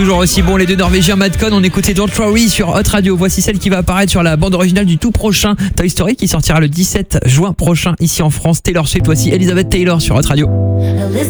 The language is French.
Toujours aussi bon, les deux Norvégiens Madcon. On écoutait Don't Worry sur Hot Radio. Voici celle qui va apparaître sur la bande originale du tout prochain Toy Story qui sortira le 17 juin prochain ici en France. Taylor Swift, voici Elizabeth Taylor sur Hot Radio.